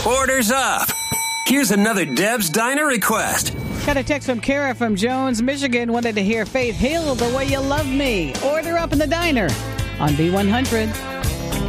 Orders up. Here's another Deb's Diner request. Got a text from Kara from Jones, Michigan. Wanted to hear Faith Hill, The Way You Love Me. Order up in the diner on B100.